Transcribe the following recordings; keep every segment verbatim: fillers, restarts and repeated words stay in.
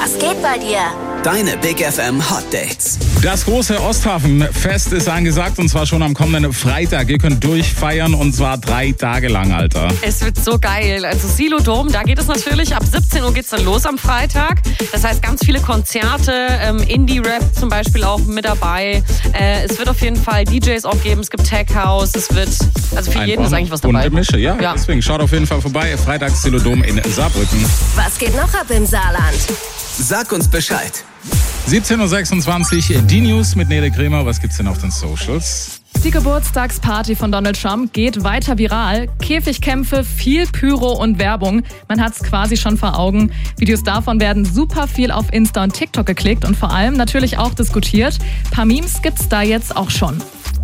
Was geht bei dir? Deine Big F M Hot Dates. Das große Osthafenfest ist angesagt und zwar schon am kommenden Freitag. Ihr könnt durchfeiern und zwar drei Tage lang, Alter. Es wird so geil. Also Silo Dom, da geht es natürlich. Ab siebzehn Uhr geht's dann los am Freitag. Das heißt, ganz viele Konzerte, ähm, Indie-Rap zum Beispiel auch mit dabei. Äh, es wird auf jeden Fall D Js auch geben. Es gibt Tech House. Es wird, also für Einfach jeden ist eigentlich was dabei. Bunte Mische, ja. ja. Deswegen schaut auf jeden Fall vorbei. Freitag Silo Dom in Saarbrücken. Was geht noch ab im Saarland? Sag uns Bescheid. siebzehn Uhr sechsundzwanzig, die News mit Nele Kremer. Was gibt's denn auf den Socials? Die Geburtstagsparty von Donald Trump geht weiter viral. Käfigkämpfe, viel Pyro und Werbung. Man hat's quasi schon vor Augen. Videos davon werden super viel auf Insta und TikTok geklickt und vor allem natürlich auch diskutiert. Ein paar Memes gibt's da jetzt auch schon.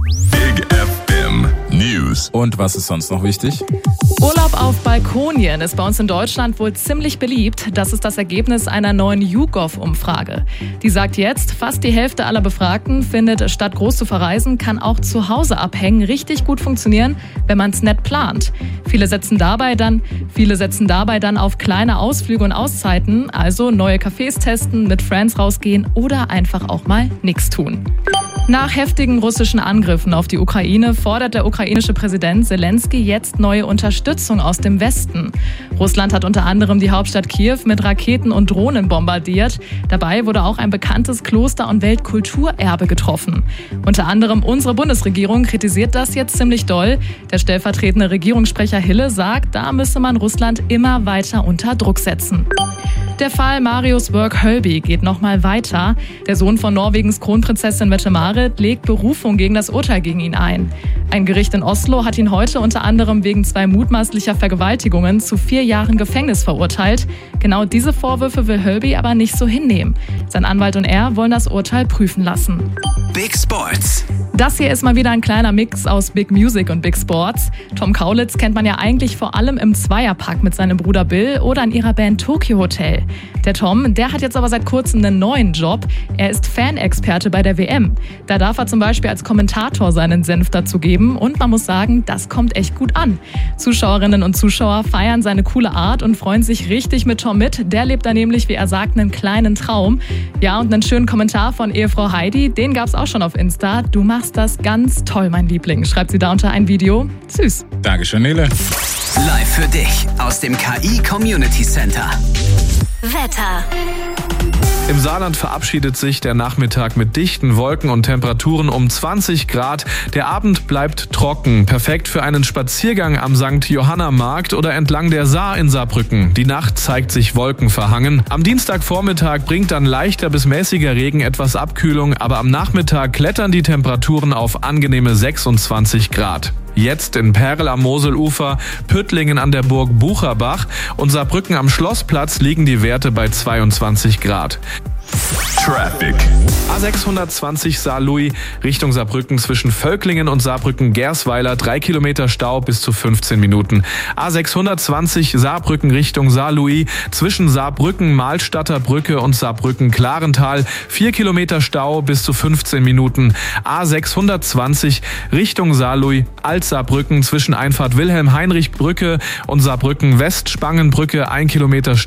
Big F M News. Und was ist sonst noch wichtig? Urlaub auf Balkonien ist bei uns in Deutschland wohl ziemlich beliebt. Das ist das Ergebnis einer neuen YouGov-Umfrage. Die sagt jetzt, fast die Hälfte aller Befragten findet, statt groß zu verreisen, kann auch zu Hause abhängen richtig gut funktionieren, wenn man es nett plant. Viele setzen dabei dann, viele setzen dabei dann auf kleine Ausflüge und Auszeiten, also neue Cafés testen, mit Friends rausgehen oder einfach auch mal nichts tun. Nach heftigen russischen Angriffen auf die Ukraine fordert der ukrainische Präsident Zelensky jetzt neue Unterstützung aus dem Westen. Russland hat unter anderem die Hauptstadt Kiew mit Raketen und Drohnen bombardiert. Dabei wurde auch ein bekanntes Kloster- und Weltkulturerbe getroffen. Unter anderem unsere Bundesregierung kritisiert das jetzt ziemlich doll. Der stellvertretende Regierungssprecher Hille sagt, da müsse man Russland immer weiter unter Druck setzen. Der Fall Marius Berg-Hölby geht nochmal weiter. Der Sohn von Norwegens Kronprinzessin Mette-Marit legt Berufung gegen das Urteil gegen ihn ein. Ein Gericht in Oslo hat ihn heute unter anderem wegen zwei mutmaßlicher Vergewaltigungen zu vier Jahren Gefängnis verurteilt. Genau diese Vorwürfe will Hölby aber nicht so hinnehmen. Sein Anwalt und er wollen das Urteil prüfen lassen. Big Sports. Das hier ist mal wieder ein kleiner Mix aus Big Music und Big Sports. Tom Kaulitz kennt man ja eigentlich vor allem im Zweierpack mit seinem Bruder Bill oder in ihrer Band Tokyo Hotel. Der Tom, der hat jetzt aber seit kurzem einen neuen Job. Er ist Fanexperte bei der W M. Da darf er zum Beispiel als Kommentator seinen Senf dazu geben und man muss sagen, das kommt echt gut an. Zuschauerinnen und Zuschauer feiern seine coole Art und freuen sich richtig mit Tom mit. Der lebt da nämlich, wie er sagt, einen kleinen Traum. Ja, und einen schönen Kommentar von Ehefrau Heidi, den gab's auch schon auf Insta. Du machst das ganz toll, mein Liebling, schreibt sie da unter ein Video. Süß. Dankeschön, Nele. Live für dich aus dem K I Community Center. Wetter. Im Saarland verabschiedet sich der Nachmittag mit dichten Wolken und Temperaturen um zwanzig Grad. Der Abend bleibt trocken, perfekt für einen Spaziergang am Sankt Johanna Markt oder entlang der Saar in Saarbrücken. Die Nacht zeigt sich wolkenverhangen. Am Dienstagvormittag bringt dann leichter bis mäßiger Regen etwas Abkühlung, aber am Nachmittag klettern die Temperaturen auf angenehme sechsundzwanzig Grad. Jetzt in Perl am Moselufer, Püttlingen an der Burg Bucherbach und Saarbrücken am Schlossplatz liegen die Werte bei zweiundzwanzig Grad. Traffic. A sechshundertzwanzig Saarlouis Richtung Saarbrücken zwischen Völklingen und Saarbrücken-Gersweiler, drei Kilometer Stau bis zu fünfzehn Minuten. A sechshundertzwanzig Saarbrücken Richtung Saarlouis zwischen Saarbrücken-Mahlstadter Brücke und Saarbrücken-Klarental, vier Kilometer Stau bis zu fünfzehn Minuten. A sechshundertzwanzig Richtung Saarlouis Alt-Saarbrücken zwischen Einfahrt Wilhelm-Heinrich-Brücke und Saarbrücken-Westspangenbrücke, ein Kilometer